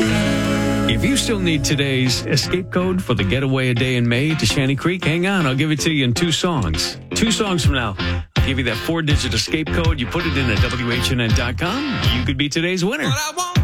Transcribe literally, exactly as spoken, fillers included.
If you still need today's escape code for the getaway a day in May to Shanty Creek, hang on. I'll give it to you in two songs. Two songs from now, I'll give you that four-digit escape code. You put it in at W H N N dot com. You could be today's winner.